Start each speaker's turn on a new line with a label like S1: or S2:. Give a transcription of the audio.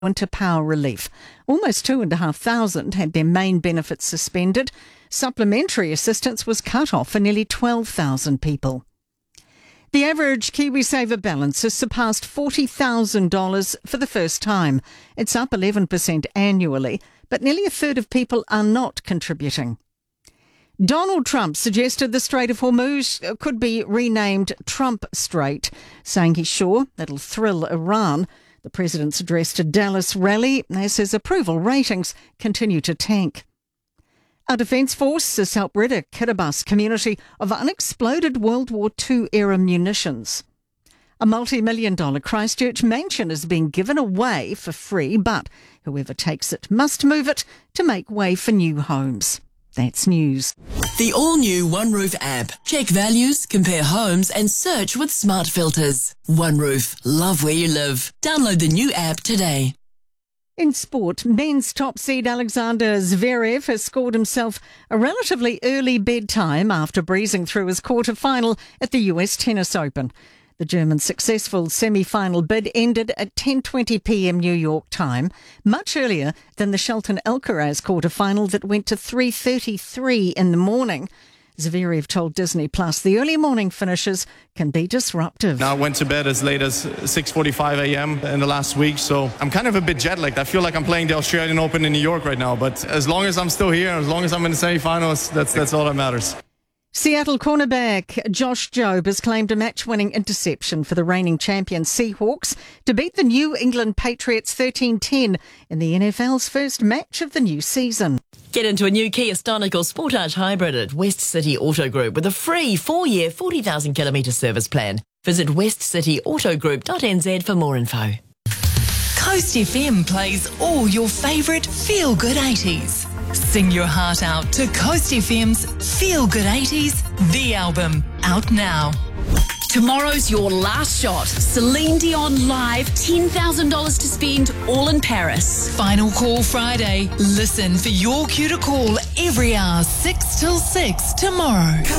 S1: winter power relief. Almost 2,500 had their main benefits suspended. Supplementary assistance was cut off for nearly 12,000 people. The average KiwiSaver balance has surpassed $40,000 for the first time. It's up 11% annually, but nearly a third of people are not contributing. Donald Trump suggested the Strait of Hormuz could be renamed Trump Strait, saying he's sure that'll thrill Iran. The president's address to Dallas rally as his approval ratings continue to tank. Our Defence Force has helped rid a Kiribati community of unexploded World War II-era munitions. A multi-million-dollar Christchurch mansion is being given away for free, but whoever takes it must move it to make way for new homes. That's news.
S2: The all-new OneRoof app. Check values, compare homes and search with smart filters. OneRoof. Love where you live. Download the new app today.
S1: In sport, men's top seed Alexander Zverev has scored himself a relatively early bedtime after breezing through his quarter-final at the US Tennis Open. The German's successful semi-final bid ended at 10:20 p.m. New York time, much earlier than the Shelton Alcaraz quarter-final that went to 3:33 in the morning. Zverev told Disney Plus the early morning finishes can be disruptive.
S3: I went to bed as late as 6:45 a.m. in the last week, so I'm kind of a bit jet-lagged. I feel like I'm playing the Australian Open in New York right now, but as long as I'm still here, as long as I'm in the semi-finals, that's all that matters.
S1: Seattle cornerback Josh Jobe has claimed a match-winning interception for the reigning champion Seahawks to beat the New England Patriots 13-10 in the NFL's first match of the new season.
S2: Get into a new Kia Stonical Sportage Hybrid at West City Auto Group with a free 4-year, 40,000-kilometre service plan. Visit westcityautogroup.nz for more info.
S4: Coast FM plays all your favourite feel-good 80s. Sing your heart out to Coast FM's Feel Good 80s, the album, out now.
S5: Tomorrow's your last shot. Celine Dion live, $10,000 to spend, all in Paris.
S4: Final call Friday. Listen for your cue to call every hour, 6 till 6 tomorrow.